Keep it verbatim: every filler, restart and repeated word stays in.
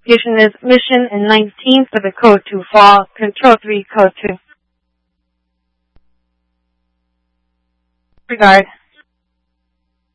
Location is Mission and nineteen for the code two fall. Control three, code two. Regard.